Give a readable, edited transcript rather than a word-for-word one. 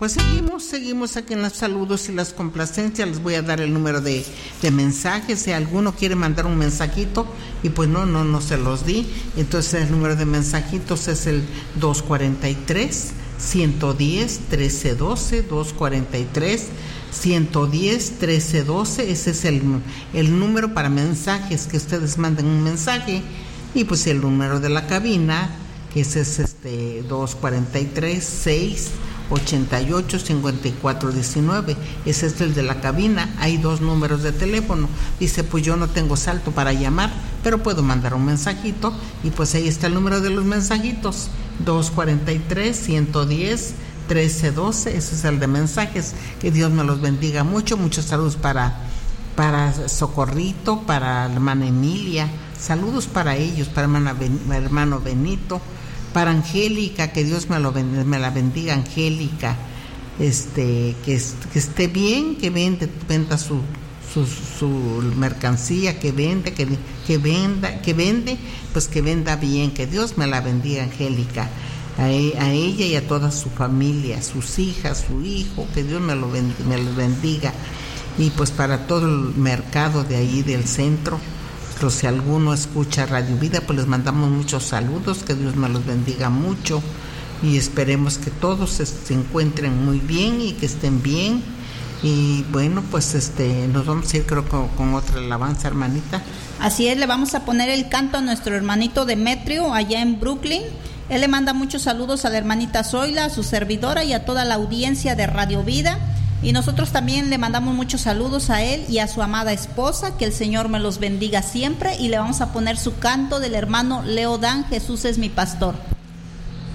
Pues seguimos aquí en los saludos y las complacencias. Les voy a dar el número de mensajes. Si alguno quiere mandar un mensajito y pues no se los di. Entonces el número de mensajitos es el 243-110-1312, 243-110-1312. Ese es el número para mensajes, que ustedes manden un mensaje. Y pues el número de la cabina, que ese es 243-688-5419. Ese es el de la cabina. Hay 2 números de teléfono. Dice, pues yo no tengo salto para llamar, pero puedo mandar un mensajito. Y pues ahí está el número de los mensajitos, 243-110-1312. Ese es el de mensajes. Que Dios me los bendiga mucho. Muchos saludos para Socorrito, para la hermana Emilia. Saludos para ellos, para hermano Benito, para Angélica, que Dios me la bendiga, Angélica, que esté bien, que venda su mercancía, que vende, pues que venda bien, que Dios me la bendiga, Angélica, a ella y a toda su familia, sus hijas, su hijo, que Dios me los bendiga, y pues para todo el mercado de ahí del centro. Si alguno escucha Radio Vida, pues les mandamos muchos saludos, que Dios me los bendiga mucho, y esperemos que todos se encuentren muy bien y que estén bien. Y bueno, pues nos vamos a ir, creo, con otra alabanza, hermanita. Así es, le vamos a poner el canto a nuestro hermanito Demetrio allá en Brooklyn. Él le manda muchos saludos a la hermanita Zoila, a su servidora y a toda la audiencia de Radio Vida. Y nosotros también le mandamos muchos saludos a él y a su amada esposa, que el Señor me los bendiga siempre. Y le vamos a poner su canto del hermano Leo Dan, Jesús es mi pastor.